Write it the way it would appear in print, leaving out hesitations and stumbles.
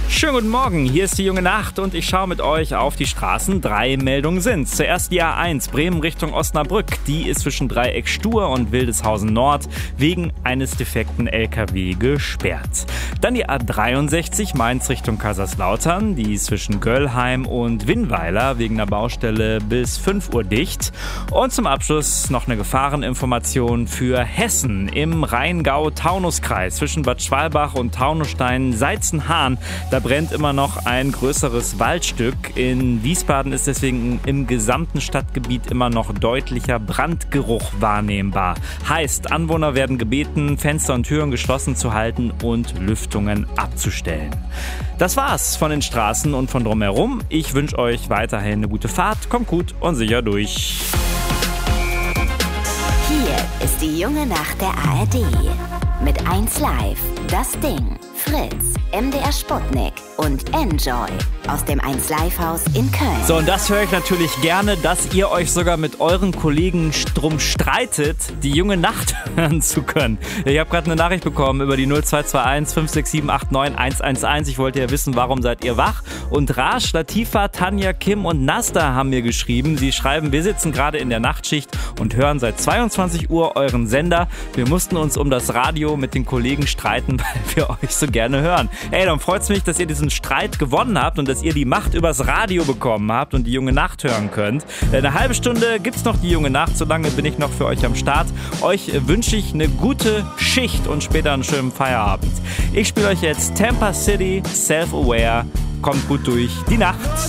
Schönen guten Morgen, hier ist die junge Nacht und ich schaue mit euch auf die Straßen. 3 Meldungen sind. Zuerst die A1 Bremen Richtung Osnabrück. Die ist zwischen Dreieck Stur und Wildeshausen Nord wegen eines defekten LKW gesperrt. Dann die A63 Mainz Richtung Kaiserslautern. Die ist zwischen Göllheim und Winnweiler wegen einer Baustelle bis 5 Uhr dicht. Und zum Abschluss noch eine Gefahreninformation für Hessen im Rheingau-Taunus-Kreis zwischen Bad Schwalbach und Taunusstein-Seizenhahn. Da brennt immer noch ein größeres Waldstück. In Wiesbaden ist deswegen im gesamten Stadtgebiet immer noch deutlicher Brandgeruch wahrnehmbar. Heißt, Anwohner werden gebeten, Fenster und Türen geschlossen zu halten und Lüftungen abzustellen. Das war's von den Straßen und von drumherum. Ich wünsche euch weiterhin eine gute Fahrt. Kommt gut und sicher durch. Hier ist die junge Nacht der ARD. Mit 1Live, Das Ding, Fritz, MDR Sputnik und Enjoy aus dem 1Live-Haus in Köln. So, und das höre ich natürlich gerne, dass ihr euch sogar mit euren Kollegen drum streitet, die junge Nacht hören zu können. Ich habe gerade eine Nachricht bekommen über die 0221 567 89 111. Ich wollte ja wissen, warum seid ihr wach? Und Rasch, Latifa, Tanja, Kim und Nasta haben mir geschrieben. Sie schreiben, wir sitzen gerade in der Nachtschicht und hören seit 22 Uhr euren Sender. Wir mussten uns um das Radio mit den Kollegen streiten, weil wir euch so gerne hören. Ey, dann freut's mich, dass ihr diesen Streit gewonnen habt und dass ihr die Macht übers Radio bekommen habt und die junge Nacht hören könnt. Eine halbe Stunde gibt's noch die junge Nacht, so lange bin ich noch für euch am Start. Euch wünsche ich eine gute Schicht und später einen schönen Feierabend. Ich spiele euch jetzt Tampa City, Self-Aware. Kommt gut durch die Nacht.